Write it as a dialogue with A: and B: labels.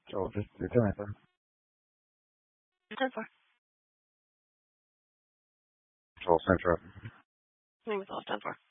A: So just you're doing it.
B: 10-4.
A: Control center.
B: Name is off 10-4.